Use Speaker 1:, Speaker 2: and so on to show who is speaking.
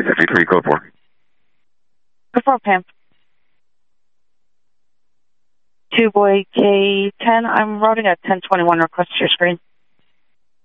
Speaker 1: Charlie 53, code 4.
Speaker 2: Code 4, Pam. 2 boy K10, I'm routing at 1021, request your screen.